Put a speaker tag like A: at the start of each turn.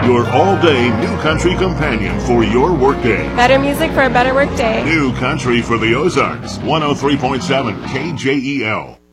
A: your all-day new country companion for your workday.
B: Better music for a better workday.
A: New country for the Ozarks, 103.7 KJEL.